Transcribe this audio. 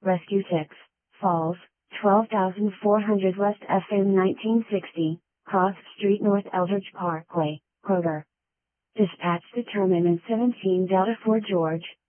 Rescue 6, Falls, 12,400 West FM 1960, Cross Street North Eldridge Parkway, Kroger. Dispatch determinant 17 Delta 4 George,